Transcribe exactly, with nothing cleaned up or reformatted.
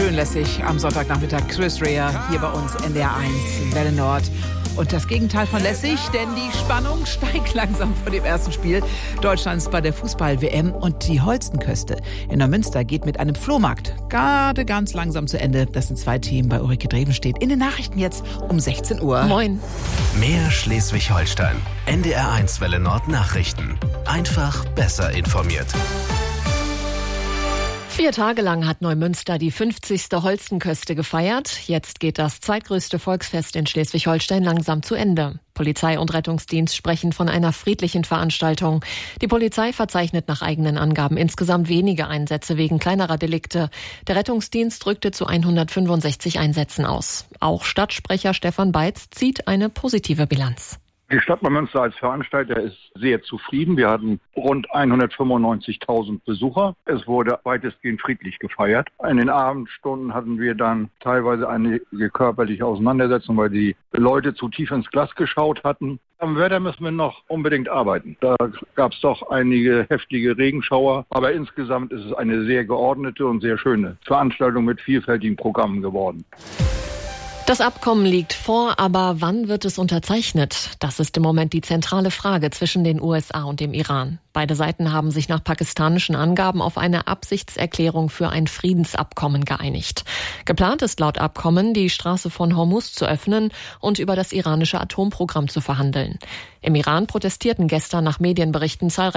schön lässig am Sonntagnachmittag. Chris Rea hier bei uns N D R eins Welle Nord. Und das Gegenteil von lässig, denn die Spannung steigt langsam vor dem ersten Spiel Deutschlands bei der Fußball-W M. Und die Holstenküste in Neumünster geht mit einem Flohmarkt gerade ganz langsam zu Ende. Das sind zwei Themen bei Ulrike Drevenstedt. In den Nachrichten jetzt um sechzehn Uhr. Moin. Mehr Schleswig-Holstein. N D R eins Welle Nord Nachrichten. Einfach besser informiert. Vier Tage lang hat Neumünster die fünfzigste Holstenküste gefeiert. Jetzt geht das zweitgrößte Volksfest in Schleswig-Holstein langsam zu Ende. Polizei und Rettungsdienst sprechen von einer friedlichen Veranstaltung. Die Polizei verzeichnet nach eigenen Angaben insgesamt wenige Einsätze wegen kleinerer Delikte. Der Rettungsdienst rückte zu hundertfünfundsechzig Einsätzen aus. Auch Stadtsprecher Stefan Beitz zieht eine positive Bilanz. Die Stadt Neumünster als Veranstalter ist sehr zufrieden. Wir hatten rund hundertfünfundneunzigtausend Besucher. Es wurde weitestgehend friedlich gefeiert. In den Abendstunden hatten wir dann teilweise eine körperliche Auseinandersetzung, weil die Leute zu tief ins Glas geschaut hatten. Am Wetter müssen wir noch unbedingt arbeiten. Da gab es doch einige heftige Regenschauer. Aber insgesamt ist es eine sehr geordnete und sehr schöne Veranstaltung mit vielfältigen Programmen geworden. Das Abkommen liegt vor, aber wann wird es unterzeichnet? Das ist im Moment die zentrale Frage zwischen den U S A und dem Iran. Beide Seiten haben sich nach pakistanischen Angaben auf eine Absichtserklärung für ein Friedensabkommen geeinigt. Geplant ist laut Abkommen, die Straße von Hormuz zu öffnen und über das iranische Atomprogramm zu verhandeln. Im Iran protestierten gestern nach Medienberichten zahlreiche